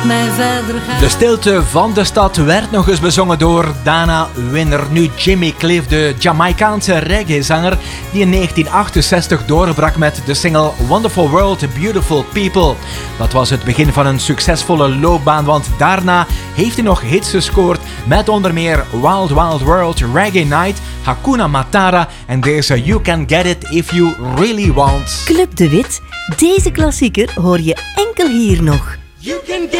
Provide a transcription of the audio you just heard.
laat mij verder gaan. De stilte van de stad werd nog eens bezongen door Dana-winner, nu Jimmy Cliff, de Jamaicaanse reggae-zanger die in 1968 doorbrak met de single Wonderful World, Beautiful People. Dat was het begin van een succesvolle loopbaan, want daarna heeft hij nog hits gescoord met onder meer Wild Wild World, Reggae Night, Hakuna Matata en deze You Can Get It If You Really Want. Club de Wit, deze klassieker hoor je enkel hier nog. You can get